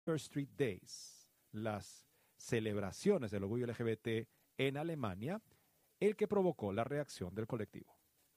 Street Days, las celebraciones del orgullo LGBT en Alemania, el que provocó la reacción del colectivo.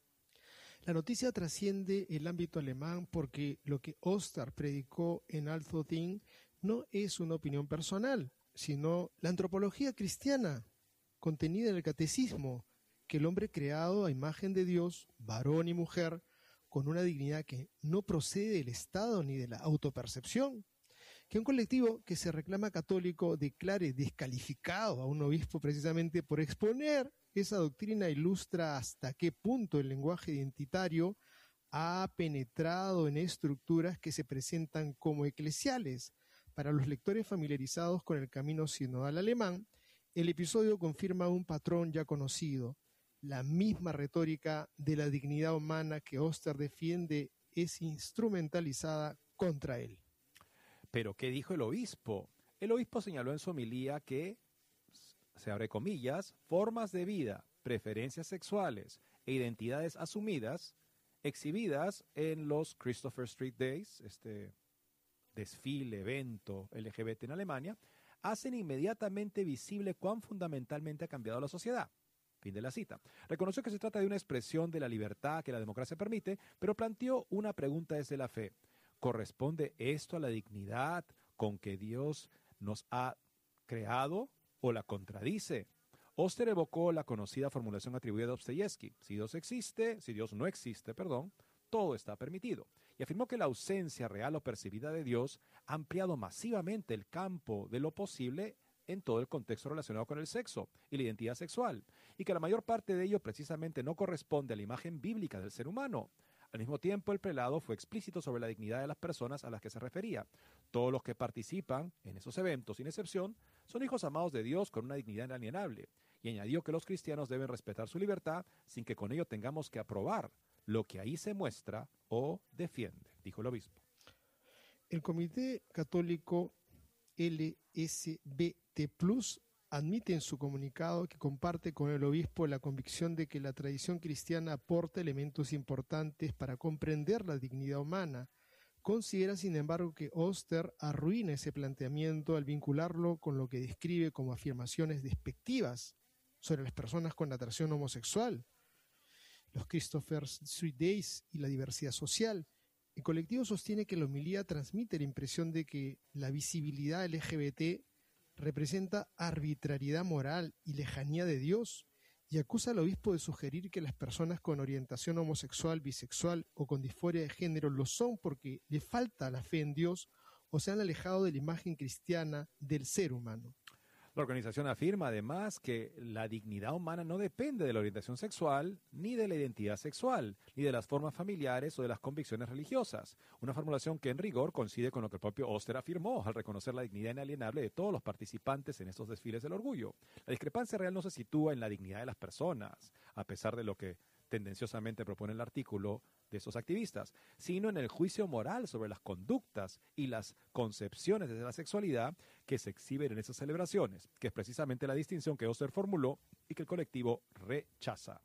La noticia trasciende el ámbito alemán porque lo que Oster predicó en Altötting no es una opinión personal, sino la antropología cristiana contenida en el catecismo, que el hombre creado a imagen de Dios, varón y mujer, con una dignidad que no procede del Estado ni de la autopercepción, que un colectivo que se reclama católico declare descalificado a un obispo precisamente por exponer esa doctrina ilustra hasta qué punto el lenguaje identitario ha penetrado en estructuras que se presentan como eclesiales. Para los lectores familiarizados con el camino sinodal alemán, el episodio confirma un patrón ya conocido. La misma retórica de la dignidad humana que Oster defiende es instrumentalizada contra él. ¿Pero qué dijo el obispo? El obispo señaló en su homilía que, se abre comillas, formas de vida, preferencias sexuales e identidades asumidas, exhibidas en los Christopher Street Days, este desfile, evento LGBT en Alemania, hacen inmediatamente visible cuán fundamentalmente ha cambiado la sociedad. Fin de la cita. Reconoció que se trata de una expresión de la libertad que la democracia permite, pero planteó una pregunta desde la fe. ¿Corresponde esto a la dignidad con que Dios nos ha creado o la contradice? Oster evocó la conocida formulación atribuida a Dostoyevsky: si Dios no existe, todo está permitido. Y afirmó que la ausencia real o percibida de Dios ha ampliado masivamente el campo de lo posible en todo el contexto relacionado con el sexo y la identidad sexual, y que la mayor parte de ello precisamente no corresponde a la imagen bíblica del ser humano. Al mismo tiempo, el prelado fue explícito sobre la dignidad de las personas a las que se refería. Todos los que participan en esos eventos, sin excepción, son hijos amados de Dios con una dignidad inalienable, y añadió que los cristianos deben respetar su libertad sin que con ello tengamos que aprobar lo que ahí se muestra o defiende, dijo el obispo. El Comité Católico LGBT+ admite en su comunicado que comparte con el obispo la convicción de que la tradición cristiana aporta elementos importantes para comprender la dignidad humana. Considera, sin embargo, que Oster arruina ese planteamiento al vincularlo con lo que describe como afirmaciones despectivas sobre las personas con atracción homosexual, los Christopher Street Days y la diversidad social. El colectivo sostiene que la homilía transmite la impresión de que la visibilidad LGBT representa arbitrariedad moral y lejanía de Dios, y acusa al obispo de sugerir que las personas con orientación homosexual, bisexual o con disforia de género lo son porque le falta la fe en Dios o se han alejado de la imagen cristiana del ser humano. La organización afirma además que la dignidad humana no depende de la orientación sexual, ni de la identidad sexual, ni de las formas familiares o de las convicciones religiosas. Una formulación que en rigor coincide con lo que el propio Oster afirmó al reconocer la dignidad inalienable de todos los participantes en estos desfiles del orgullo. La discrepancia real no se sitúa en la dignidad de las personas, a pesar de lo que tendenciosamente propone el artículo de esos activistas, sino en el juicio moral sobre las conductas y las concepciones de la sexualidad que se exhiben en esas celebraciones, que es precisamente la distinción que Oster formuló y que el colectivo rechaza.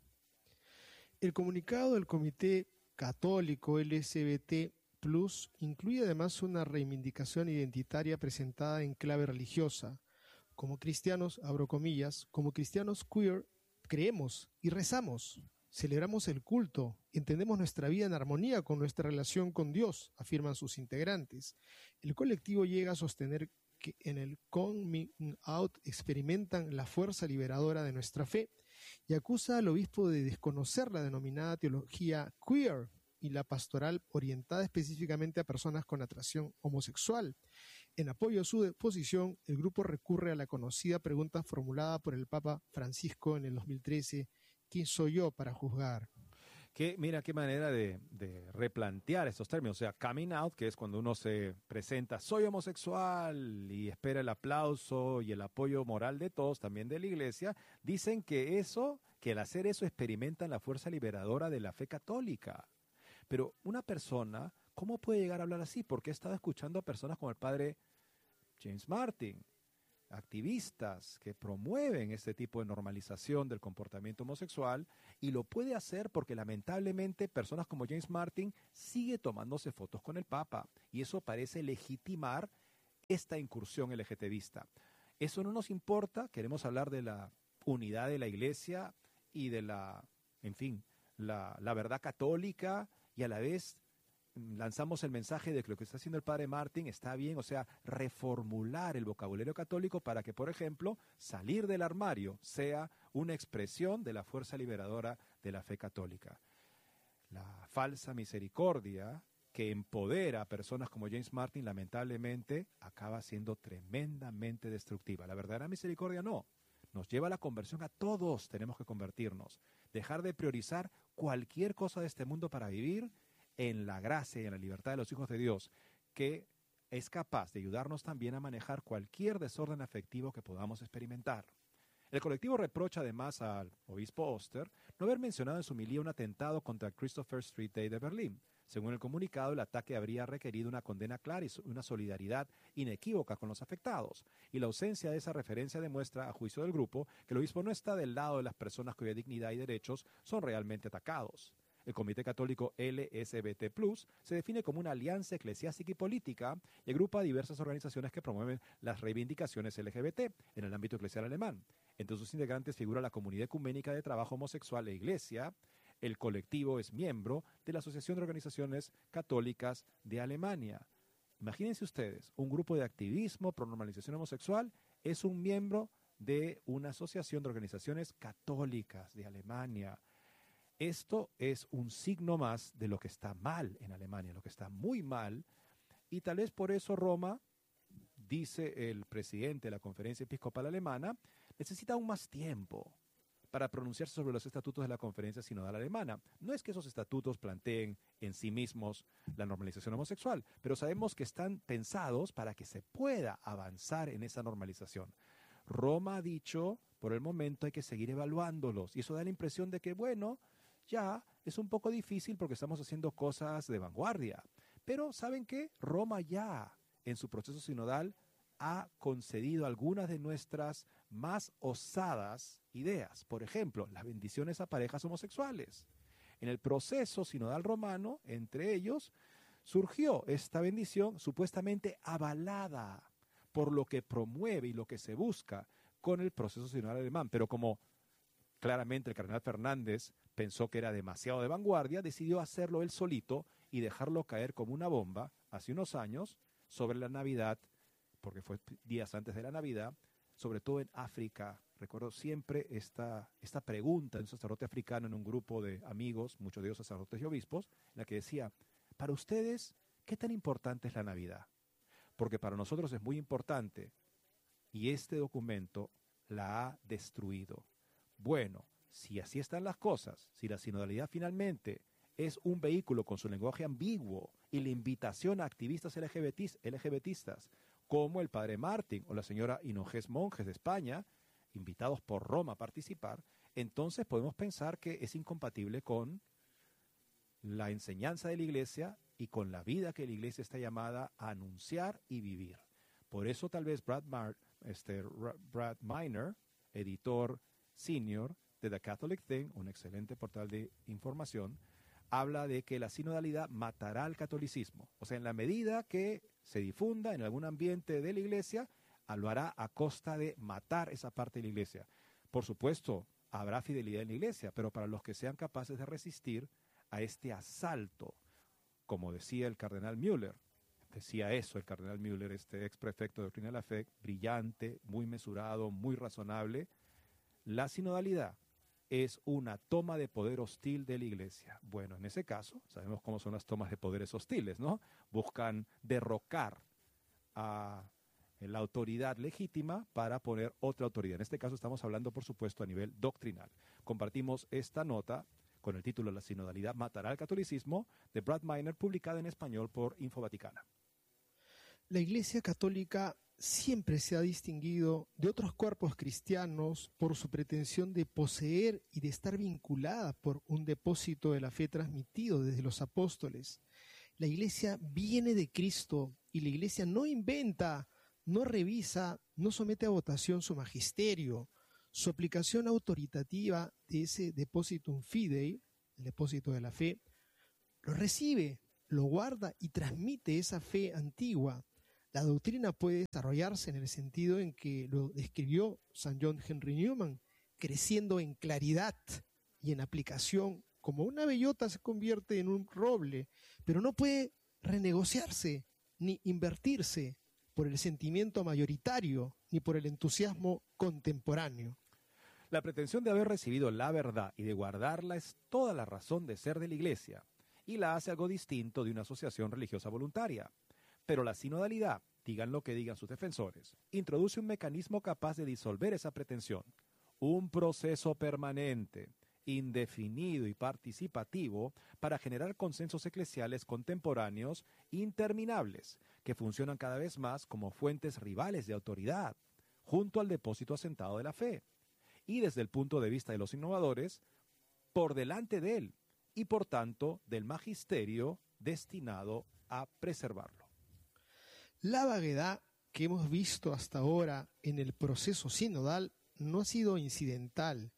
El comunicado del Comité Católico LGBT+ incluye además una reivindicación identitaria presentada en clave religiosa. Como cristianos, abro comillas, como cristianos queer, creemos y rezamos. Celebramos el culto, entendemos nuestra vida en armonía con nuestra relación con Dios, afirman sus integrantes. El colectivo llega a sostener que en el coming out experimentan la fuerza liberadora de nuestra fe y acusa al obispo de desconocer la denominada teología queer y la pastoral orientada específicamente a personas con atracción homosexual. En apoyo a su posición, el grupo recurre a la conocida pregunta formulada por el Papa Francisco en el 2013: ¿quién soy yo para juzgar? Mira qué manera de replantear estos términos. O sea, coming out, que es cuando uno se presenta, soy homosexual, y espera el aplauso y el apoyo moral de todos, también de la iglesia. Dicen que al hacer eso experimentan la fuerza liberadora de la fe católica. Pero una persona, ¿cómo puede llegar a hablar así? Porque he estado escuchando a personas como el padre James Martin, activistas que promueven este tipo de normalización del comportamiento homosexual, y lo puede hacer porque lamentablemente personas como James Martin sigue tomándose fotos con el Papa, y eso parece legitimar esta incursión LGTBista. Eso no nos importa, queremos hablar de la unidad de la iglesia y de la verdad católica, y a la vez lanzamos el mensaje de que lo que está haciendo el padre Martin está bien, o sea, reformular el vocabulario católico para que, por ejemplo, salir del armario sea una expresión de la fuerza liberadora de la fe católica. La falsa misericordia que empodera a personas como James Martin, lamentablemente, acaba siendo tremendamente destructiva. La verdadera misericordia no. Nos lleva a la conversión. A todos tenemos que convertirnos. Dejar de priorizar cualquier cosa de este mundo para vivir en la gracia y en la libertad de los hijos de Dios, que es capaz de ayudarnos también a manejar cualquier desorden afectivo que podamos experimentar. El colectivo reprocha además al obispo Oster no haber mencionado en su homilía un atentado contra el Christopher Street Day de Berlín. Según el comunicado, el ataque habría requerido una condena clara y una solidaridad inequívoca con los afectados. Y la ausencia de esa referencia demuestra, a juicio del grupo, que el obispo no está del lado de las personas cuya dignidad y derechos son realmente atacados. El Comité Católico LSBT+, se define como una alianza eclesiástica y política y agrupa a diversas organizaciones que promueven las reivindicaciones LGBT en el ámbito eclesial alemán. Entre sus integrantes figura la Comunidad Ecuménica de Trabajo Homosexual e Iglesia. El colectivo es miembro de la Asociación de Organizaciones Católicas de Alemania. Imagínense ustedes, un grupo de activismo pro normalización homosexual es un miembro de una asociación de organizaciones católicas de Alemania. Esto es un signo más de lo que está mal en Alemania, lo que está muy mal, y tal vez por eso Roma, dice el presidente de la Conferencia Episcopal Alemana, necesita aún más tiempo para pronunciarse sobre los estatutos de la Conferencia Sinodal Alemana. No es que esos estatutos planteen en sí mismos la normalización homosexual, pero sabemos que están pensados para que se pueda avanzar en esa normalización. Roma ha dicho, por el momento hay que seguir evaluándolos, y eso da la impresión de que, bueno, ya es un poco difícil porque estamos haciendo cosas de vanguardia. Pero ¿saben qué? Roma ya en su proceso sinodal ha concedido algunas de nuestras más osadas ideas. Por ejemplo, las bendiciones a parejas homosexuales. En el proceso sinodal romano, entre ellos, surgió esta bendición supuestamente avalada por lo que promueve y lo que se busca con el proceso sinodal alemán. Pero como claramente el cardenal Fernández pensó que era demasiado de vanguardia, decidió hacerlo él solito y dejarlo caer como una bomba hace unos años sobre la Navidad, porque fue días antes de la Navidad, sobre todo en África. Recuerdo siempre esta pregunta de un sacerdote africano en un grupo de amigos, muchos de ellos sacerdotes y obispos, en la que decía, para ustedes, ¿qué tan importante es la Navidad? Porque para nosotros es muy importante y este documento la ha destruido. Bueno, si así están las cosas, si la sinodalidad finalmente es un vehículo con su lenguaje ambiguo y la invitación a activistas LGBTistas como el padre Martin o la señora Hinojés Monjes de España, invitados por Roma a participar, entonces podemos pensar que es incompatible con la enseñanza de la Iglesia y con la vida que la Iglesia está llamada a anunciar y vivir. Por eso tal vez Brad Miner, editor senior de The Catholic Thing, un excelente portal de información, habla de que la sinodalidad matará al catolicismo. O sea, en la medida que se difunda en algún ambiente de la Iglesia, lo hará a costa de matar esa parte de la Iglesia. Por supuesto, habrá fidelidad en la Iglesia, pero para los que sean capaces de resistir a este asalto, como decía el cardenal Müller, decía eso el cardenal Müller, este ex prefecto de Doctrina de la Fe, brillante, muy mesurado, muy razonable. La sinodalidad es una toma de poder hostil de la Iglesia. Bueno, en ese caso, sabemos cómo son las tomas de poderes hostiles, ¿no? Buscan derrocar a la autoridad legítima para poner otra autoridad. En este caso estamos hablando, por supuesto, a nivel doctrinal. Compartimos esta nota con el título La sinodalidad matará al catolicismo, de Brad Miner, publicada en español por Info Vaticana. La Iglesia Católica siempre se ha distinguido de otros cuerpos cristianos por su pretensión de poseer y de estar vinculada por un depósito de la fe transmitido desde los apóstoles. La Iglesia viene de Cristo y la Iglesia no inventa, no revisa, no somete a votación su magisterio. Su aplicación autoritativa de ese depositum fidei, el depósito de la fe, lo recibe, lo guarda y transmite esa fe antigua. La doctrina puede desarrollarse en el sentido en que lo describió San John Henry Newman, creciendo en claridad y en aplicación, como una bellota se convierte en un roble, pero no puede renegociarse ni invertirse por el sentimiento mayoritario ni por el entusiasmo contemporáneo. La pretensión de haber recibido la verdad y de guardarla es toda la razón de ser de la Iglesia, y la hace algo distinto de una asociación religiosa voluntaria. Pero la sinodalidad, digan lo que digan sus defensores, introduce un mecanismo capaz de disolver esa pretensión, un proceso permanente, indefinido y participativo para generar consensos eclesiales contemporáneos interminables, que funcionan cada vez más como fuentes rivales de autoridad, junto al depósito asentado de la fe, y desde el punto de vista de los innovadores, por delante de él, y por tanto del magisterio destinado a preservarlo. La vaguedad que hemos visto hasta ahora en el proceso sinodal no ha sido incidental,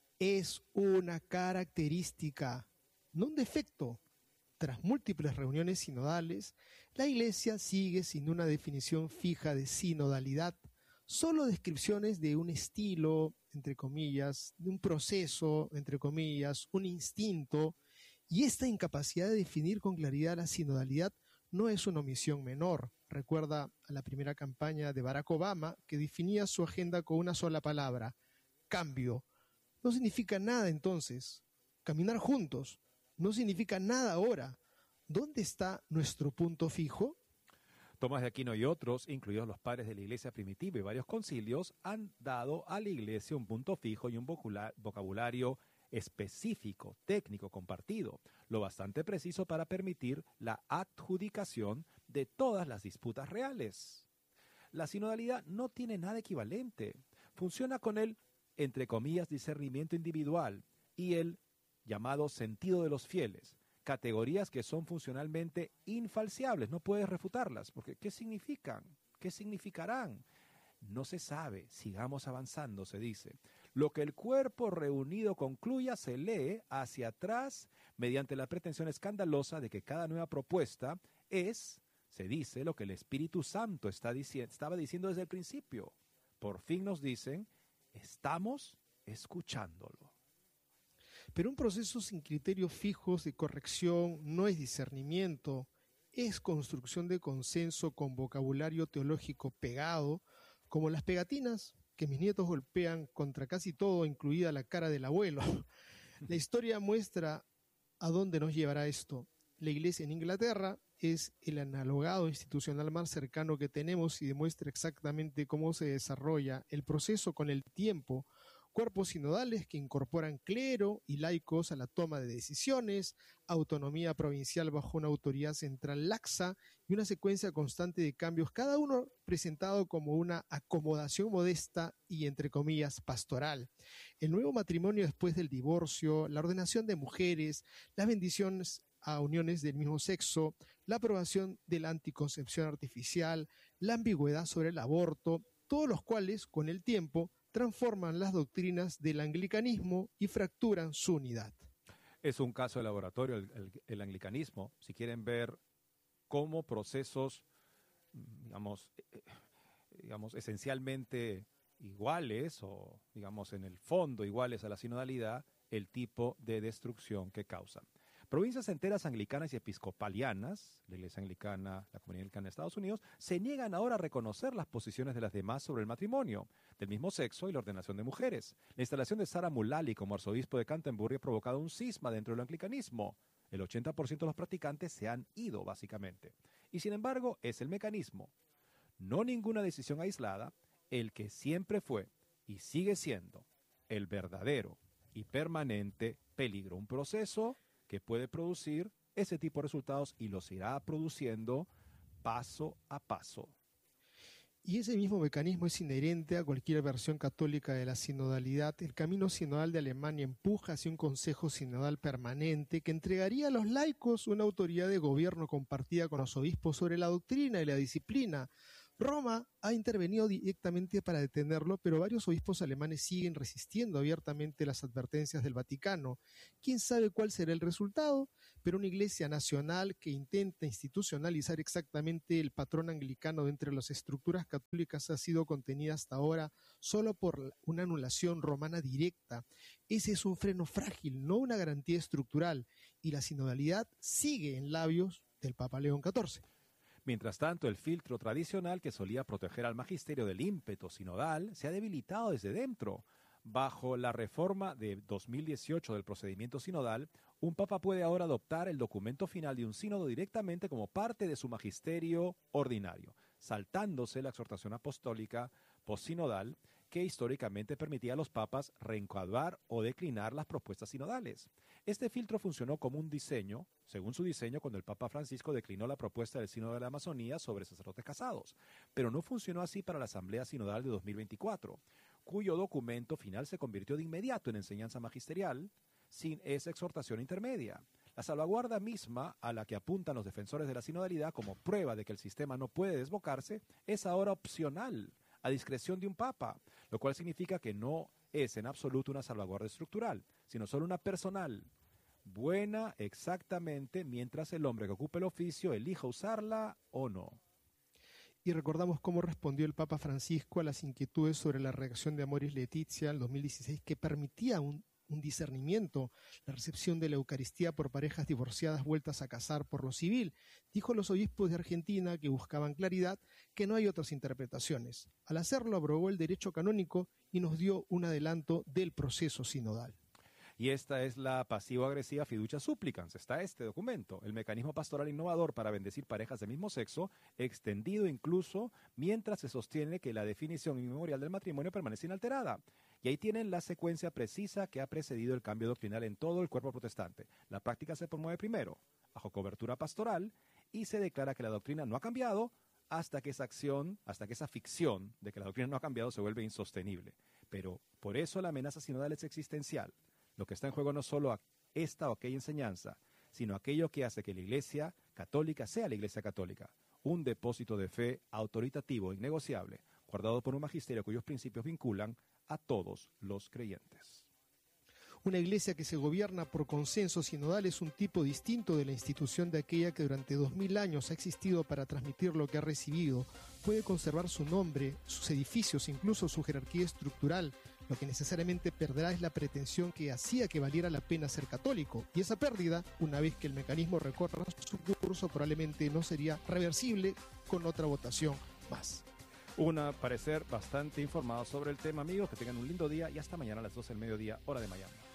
es una característica, no un defecto. Tras múltiples reuniones sinodales, la Iglesia sigue sin una definición fija de sinodalidad, solo descripciones de un estilo, entre comillas, de un proceso, entre comillas, un instinto, y esta incapacidad de definir con claridad la sinodalidad no es una omisión menor. Recuerda a la primera campaña de Barack Obama, que definía su agenda con una sola palabra: cambio. No significa nada entonces. Caminar juntos no significa nada ahora. ¿Dónde está nuestro punto fijo? Tomás de Aquino y otros, incluidos los padres de la Iglesia primitiva y varios concilios, han dado a la Iglesia un punto fijo y un vocabulario específico, técnico, compartido, lo bastante preciso para permitir la adjudicación de todas las disputas reales. La sinodalidad no tiene nada equivalente. Funciona con el, entre comillas, discernimiento individual y el llamado sentido de los fieles, categorías que son funcionalmente infalciables, no puedes refutarlas, porque ¿qué significan? ¿Qué significarán? No se sabe, sigamos avanzando, se dice. Lo que el cuerpo reunido concluya se lee hacia atrás mediante la pretensión escandalosa de que cada nueva propuesta es, se dice, lo que el Espíritu Santo estaba diciendo desde el principio. Por fin nos dicen, estamos escuchándolo. Pero un proceso sin criterios fijos de corrección no es discernimiento, es construcción de consenso con vocabulario teológico pegado, como las pegatinas que mis nietos golpean contra casi todo, incluida la cara del abuelo. La historia muestra a dónde nos llevará esto. La Iglesia en Inglaterra es el analogado institucional más cercano que tenemos y demuestra exactamente cómo se desarrolla el proceso con el tiempo. Cuerpos sinodales que incorporan clero y laicos a la toma de decisiones, autonomía provincial bajo una autoridad central laxa y una secuencia constante de cambios, cada uno presentado como una acomodación modesta y, entre comillas, pastoral. El nuevo matrimonio después del divorcio, la ordenación de mujeres, las bendiciones a uniones del mismo sexo, la aprobación de la anticoncepción artificial, la ambigüedad sobre el aborto, todos los cuales, con el tiempo, transforman las doctrinas del anglicanismo y fracturan su unidad. Es un caso de laboratorio el anglicanismo. Si quieren ver cómo procesos, digamos, esencialmente iguales o, digamos, en el fondo iguales a la sinodalidad, el tipo de destrucción que causan. Provincias enteras anglicanas y episcopalianas, la Iglesia Anglicana, la Comunidad Anglicana de Estados Unidos, se niegan ahora a reconocer las posiciones de las demás sobre el matrimonio del mismo sexo y la ordenación de mujeres. La instalación de Sarah Mullally como arzobispo de Canterbury ha provocado un cisma dentro del anglicanismo. El 80% de los practicantes se han ido, básicamente. Y sin embargo, es el mecanismo, no ninguna decisión aislada, el que siempre fue y sigue siendo el verdadero y permanente peligro. Un proceso que puede producir ese tipo de resultados y los irá produciendo paso a paso. Y ese mismo mecanismo es inherente a cualquier versión católica de la sinodalidad. El camino sinodal de Alemania empuja hacia un consejo sinodal permanente que entregaría a los laicos una autoridad de gobierno compartida con los obispos sobre la doctrina y la disciplina. Roma ha intervenido directamente para detenerlo, pero varios obispos alemanes siguen resistiendo abiertamente las advertencias del Vaticano. ¿Quién sabe cuál será el resultado? Pero una iglesia nacional que intenta institucionalizar exactamente el patrón anglicano de entre las estructuras católicas ha sido contenida hasta ahora solo por una anulación romana directa. Ese es un freno frágil, no una garantía estructural, y la sinodalidad sigue en labios del Papa León XIV. Mientras tanto, el filtro tradicional que solía proteger al magisterio del ímpetu sinodal se ha debilitado desde dentro. Bajo la reforma de 2018 del procedimiento sinodal, un papa puede ahora adoptar el documento final de un sínodo directamente como parte de su magisterio ordinario, saltándose la exhortación apostólica postsinodal que históricamente permitía a los papas reencuadrar o declinar las propuestas sinodales. Este filtro funcionó como un diseño, según su diseño, cuando el Papa Francisco declinó la propuesta del Sínodo de la Amazonía sobre sacerdotes casados, pero no funcionó así para la Asamblea Sinodal de 2024, cuyo documento final se convirtió de inmediato en enseñanza magisterial, sin esa exhortación intermedia. La salvaguarda misma a la que apuntan los defensores de la sinodalidad como prueba de que el sistema no puede desbocarse es ahora opcional, a discreción de un papa, lo cual significa que no es en absoluto una salvaguarda estructural, sino solo una personal, buena exactamente mientras el hombre que ocupe el oficio elija usarla o no. Y recordamos cómo respondió el Papa Francisco a las inquietudes sobre la reacción de Amoris Laetitia en 2016, que permitía un discernimiento, la recepción de la Eucaristía por parejas divorciadas vueltas a casar por lo civil. Dijo a los obispos de Argentina, que buscaban claridad, que no hay otras interpretaciones. Al hacerlo abrogó el derecho canónico y nos dio un adelanto del proceso sinodal. Y esta es la pasivo-agresiva fiducia supplicans. Está este documento, el mecanismo pastoral innovador para bendecir parejas del mismo sexo, extendido incluso mientras se sostiene que la definición inmemorial del matrimonio permanece inalterada. Y ahí tienen la secuencia precisa que ha precedido el cambio doctrinal en todo el cuerpo protestante. La práctica se promueve primero, bajo cobertura pastoral, y se declara que la doctrina no ha cambiado hasta que esa ficción de que la doctrina no ha cambiado se vuelve insostenible. Pero por eso la amenaza sinodal es existencial. Lo que está en juego no solo esta o aquella enseñanza, sino aquello que hace que la Iglesia católica sea la Iglesia católica, un depósito de fe autoritativo e innegociable, guardado por un magisterio cuyos principios vinculan a todos los creyentes. Una iglesia que se gobierna por consenso sinodal es un tipo distinto de la institución de aquella que durante 2000 años ha existido para transmitir lo que ha recibido. Puede conservar su nombre, sus edificios, incluso su jerarquía estructural. Lo que necesariamente perderá es la pretensión que hacía que valiera la pena ser católico. Y esa pérdida, una vez que el mecanismo recorra su curso, probablemente no sería reversible con otra votación más. Un parecer bastante informado sobre el tema, amigos. Que tengan un lindo día y hasta mañana a las 12 del mediodía, hora de Miami.